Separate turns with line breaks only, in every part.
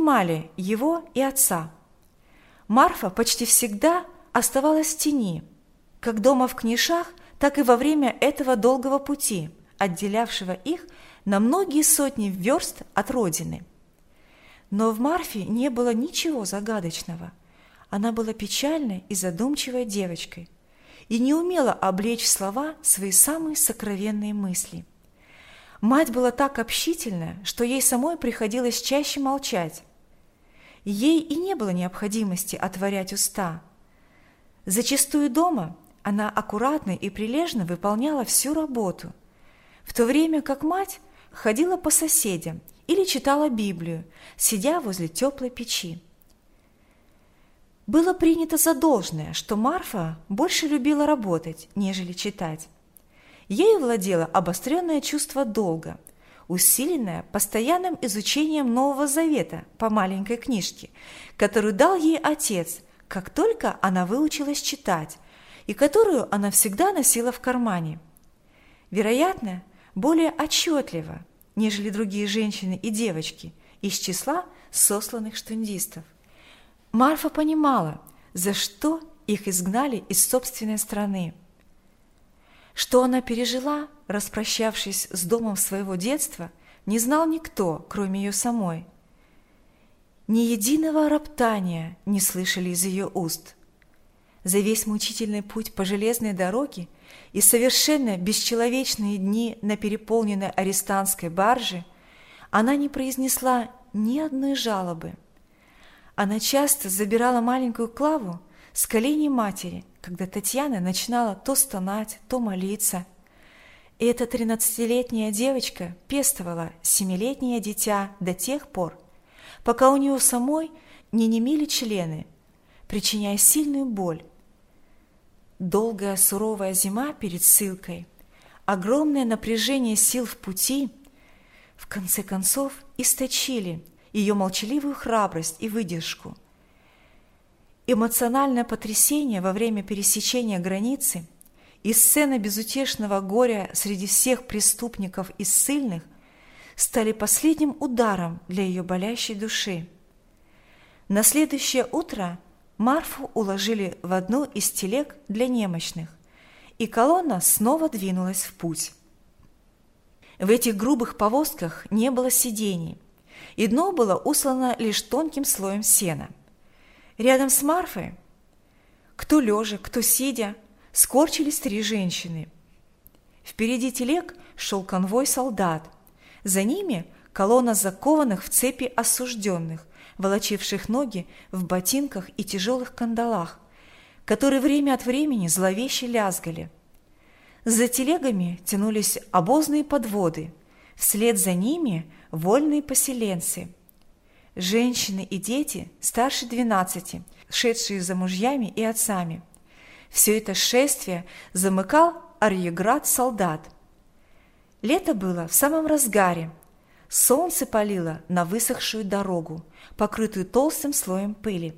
понимали его и отца. Марфа почти всегда оставалась в тени, как дома в Книшах, так и во время этого долгого пути, отделявшего их на многие сотни верст от родины. Но в Марфе не было ничего загадочного. Она была печальной и задумчивой девочкой и не умела облечь в слова свои самые сокровенные мысли. Мать была так общительна, что ей самой приходилось чаще молчать. Ей и не было необходимости отворять уста. Зачастую дома она аккуратно и прилежно выполняла всю работу, в то время как мать ходила по соседям или читала Библию, сидя возле теплой печи. Было принято за должное, что Марфа больше любила работать, нежели читать. Ею владело обостренное чувство долга, усиленное постоянным изучением Нового Завета по маленькой книжке, которую дал ей отец, как только она выучилась читать, и которую она всегда носила в кармане. Вероятно, более отчетливо, нежели другие женщины и девочки из числа сосланных штундистов. Марфа понимала, за что их изгнали из собственной страны. Что она пережила, распрощавшись с домом своего детства, не знал никто, кроме ее самой. Ни единого роптания не слышали из ее уст. За весь мучительный путь по железной дороге и совершенно бесчеловечные дни на переполненной арестантской барже она не произнесла ни одной жалобы. Она часто забирала маленькую Клаву с коленей матери, когда Татьяна начинала то стонать, то молиться. И эта 13-летняя девочка пестовала 7-летнее дитя до тех пор, пока у нее самой не немели члены, причиняя сильную боль. Долгая суровая зима перед ссылкой, огромное напряжение сил в пути, в конце концов истощили ее молчаливую храбрость и выдержку. Эмоциональное потрясение во время пересечения границы и сцена безутешного горя среди всех преступников и ссыльных стали последним ударом для ее болящей души. На следующее утро Марфу уложили в одну из телег для немощных, и колонна снова двинулась в путь. В этих грубых повозках не было сидений, и дно было услано лишь тонким слоем сена. Рядом с Марфой, кто лежа, кто сидя, скорчились 3 женщины. Впереди телег шел конвой солдат, за ними колонна закованных в цепи осужденных, волочивших ноги в ботинках и тяжелых кандалах, которые время от времени зловеще лязгали. За телегами тянулись обозные подводы, вслед за ними вольные поселенцы. Женщины и дети старше 12, шедшие за мужьями и отцами. Все это шествие замыкал арьеград солдат. Лето было в самом разгаре. Солнце палило на высохшую дорогу, покрытую толстым слоем пыли.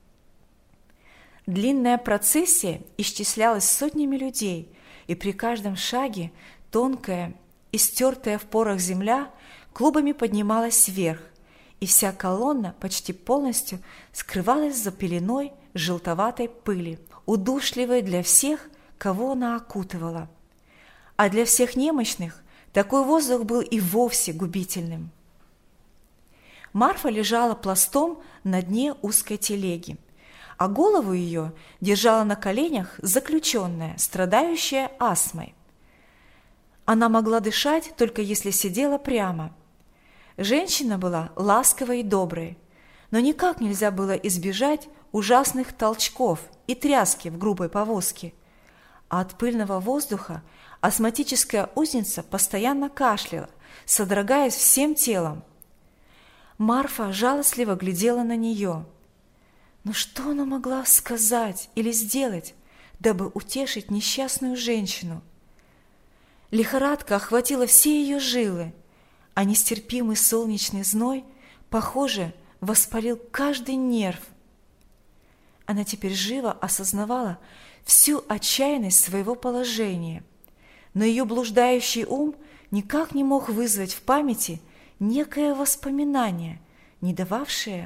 Длинная процессия исчислялась сотнями людей, и при каждом шаге тонкая, истертая в порах земля клубами поднималась вверх, и вся колонна почти полностью скрывалась за пеленой желтоватой пыли, удушливой для всех, кого она окутывала. А для всех немощных такой воздух был и вовсе губительным. Марфа лежала пластом на дне узкой телеги, а голову ее держала на коленях заключенная, страдающая астмой. Она могла дышать, только если сидела прямо. Женщина была ласковой и доброй, но никак нельзя было избежать ужасных толчков и тряски в грубой повозке, а от пыльного воздуха астматическая узница постоянно кашляла, содрогаясь всем телом. Марфа жалостливо глядела на нее. Но что она могла сказать или сделать, дабы утешить несчастную женщину? Лихорадка охватила все ее жилы, а нестерпимый солнечный зной, похоже, воспалил каждый нерв. Она теперь живо осознавала всю отчаянность своего положения, но ее блуждающий ум никак не мог вызвать в памяти некое воспоминание, не дававшее